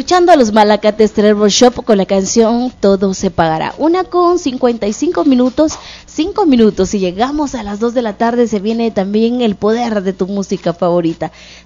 escuchando a los Malacates Trevor Shop con la canción Todo se pagará. 1:55, 5 minutos y llegamos a las 2 de la tarde. Se viene también el poder de tu música favorita.